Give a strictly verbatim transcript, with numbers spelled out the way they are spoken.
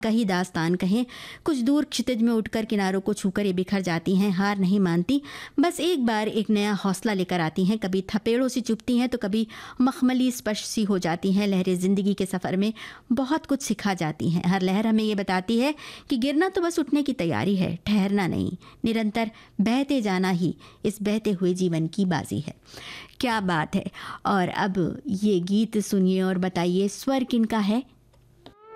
कहीं दास्तान कहें, कुछ दूर क्षितिज में उठकर किनारों को छूकर ये बिखर जाती हैं, हार नहीं मानती, बस एक बार एक नया हौसला लेकर आती हैं। कभी थपेड़ों से चुभती हैं तो कभी मखमली स्पर्श सी हो जाती हैं। लहरें ज़िंदगी के सफ़र में बहुत कुछ सिखा जाती हैं। हर लहर हमें ये बताती है कि गिरना तो बस उठने की तैयारी है, ठहरना नहीं। निरंतर बहते जाना ही इस बहते हुए जीवन की बाजी है। क्या बात है। और अब ये गीत सुनिए और बताइए स्वर किनका है।